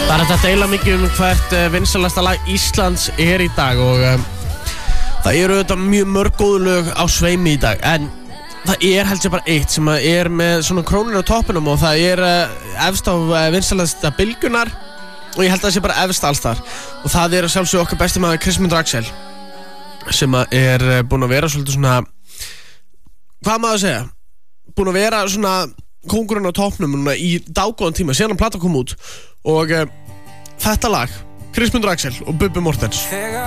Það er þetta deila mikið hvert vinsælasta lag Íslands í dag og það eru þetta mjög mörg góð lög á sveimi í dag en það held ég bara eitt sem með svona krónur á toppinum og það efst á vinsælasta bylgjunar og ég held að það sé bara efst alls þar og það sjálfsög okkar besti maður Kristmundur Axel sem búinn að vera svolítið svona hvað maður að segja búinn að vera svona kóngurinn á toppnum í dágóðan tíma síðan hann plata kom út og þetta lag Kristmundur Axel og Bubbi Morthens